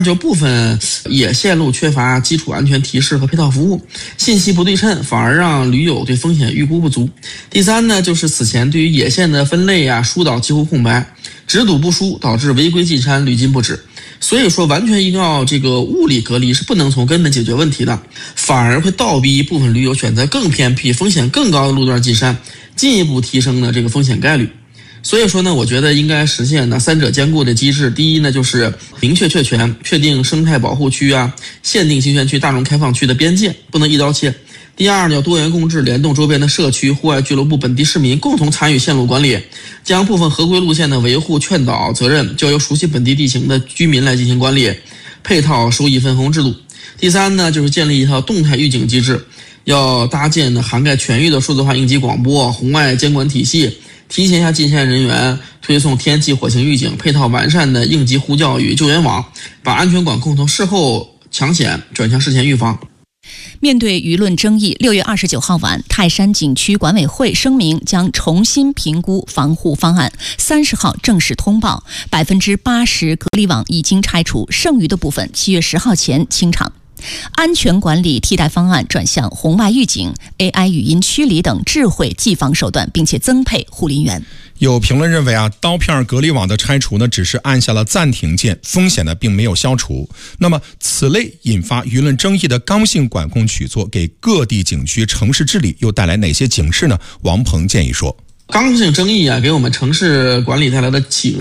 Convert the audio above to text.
就部分野线路缺乏基础安全提示和配套服务，信息不对称，反而让驴友对风险预估不足。第三呢，就是此前对于野线的分类疏导几乎空白，只堵不疏，导致违规进山屡禁不止。所以说完全依靠这个物理隔离是不能从根本解决问题的，反而会倒逼部分驴友选择更偏僻、风险更高的路段进山，进一步提升了这个风险概率。所以说呢，我觉得应该实现三者兼顾的机制。第一呢，就是明确确权，确定生态保护区限定行权区、大众开放区的边界，不能一刀切。第二呢，要多元共治，联动周边的社区、户外俱乐部、本地市民共同参与线路管理，将部分合规路线的维护劝导责任交由熟悉本地地形的居民来进行管理，配套收益分红制度。第三呢，就是建立一套动态预警机制，要搭建涵盖全域的数字化应急广播、红外监管体系，提前向进线人员推送天气火情预警，配套完善的应急呼叫与救援网，把安全管控从事后抢险转向事前预防。 面对舆论争议，6月29号晚，泰山景区管委会声明将重新评估防护方案，30号正式通报，80%隔离网已经拆除，剩余的部分7月10号前清场。安全管理替代方案转向红外预警、AI 语音驱离等智慧技防手段，并且增配护林员。 有评论认为刀片隔离网的拆除呢，只是按下了暂停键，风险呢并没有消除。那么此类引发舆论争议的刚性管控举措，给各地景区城市治理又带来哪些警示呢？王鹏建议说， 刚性争议给我们城市管理带来的